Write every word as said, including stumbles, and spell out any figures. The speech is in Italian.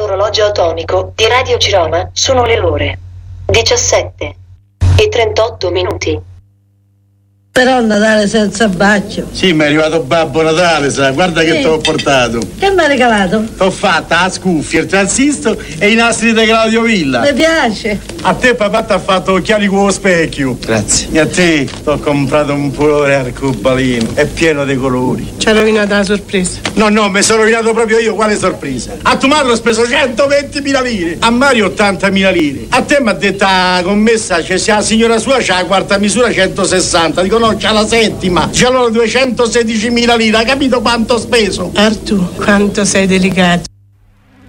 dall'orologio atomico di Radio Ciroma sono le ore diciassette e trentotto minuti. Però Natale senza bacio. Sì, mi è arrivato Babbo Natale, sa, guarda sì. Che ti ho portato. Che mi hai regalato? T'ho fatta la scuffia, il transistor e i nastri di Claudio Villa. Mi piace. A te papà ti ha fatto occhiali con lo specchio. Grazie. E a te t'ho comprato un pulore arcobaleno, è pieno di colori. Ci hai rovinato la sorpresa. No, no, mi sono rovinato proprio io, quale sorpresa? A tua madre ho speso centoventimila lire, a Mario ottantamila lire. A te mi ha detto la commessa, cioè se la signora sua c'ha la quarta misura centosessanta. Dico no, c'ha la settima, c'ha allora duecentosedicimila lire, hai capito quanto ho speso? Artù, quanto sei delicato.